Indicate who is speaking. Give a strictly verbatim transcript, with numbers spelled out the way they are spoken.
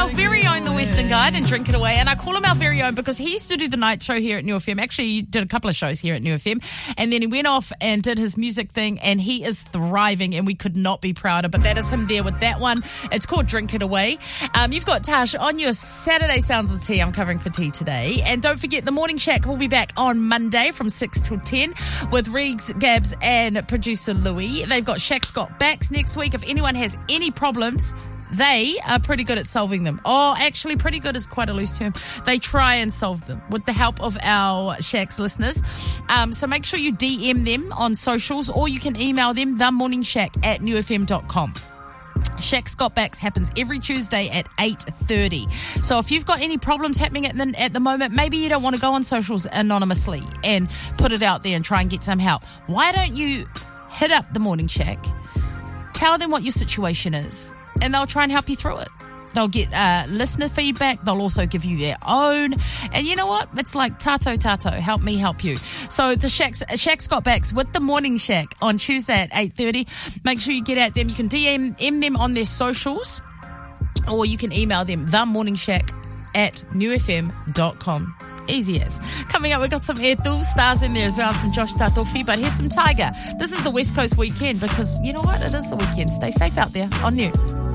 Speaker 1: our very own The Western Guide and Drink It Away. And I call him our very own because he used to do the night show here at New F M. Actually, he did a couple of shows here at New F M. And then he went off and did his music thing, and he is thriving, and we could not be prouder. But that is him there with that one. It's called Drink It Away. Um, you've got Tash on your Saturday Sounds with Tea. I'm covering for Tea today. And don't forget, The Morning Shack will be back on Monday from six till ten with Reegs, Gabs, and producer Louis. They've got Shack's Got Backs next week. If anyone has any problems, they are pretty good at solving them. Oh, actually, pretty good is quite a loose term. They try and solve them with the help of our Shacks listeners. Um, so make sure you D M them on socials, or you can email them, themorningshack at new f m dot com. Shack's Got Backs happens every Tuesday at eight thirty. So if you've got any problems happening at the, at the moment, maybe you don't want to go on socials anonymously and put it out there and try and get some help. Why don't you hit up the Morning Shack, tell them what your situation is, and they'll try and help you through it. They'll get uh, listener feedback. They'll also give you their own. And you know what? It's like tato, tato. Help me help you. So the Shack's, Shack's Got Backs with the Morning Shack on Tuesday at eight thirty. Make sure you get at them. You can D M them on their socials, or you can email them, themorningshack at new f m dot com. Easy as. Coming up, we've got some Etu stars in there as well, and some Josh Tatofi. But here's some Tiger. This is the West Coast Weekend because, you know what? It is the weekend. Stay safe out there on New.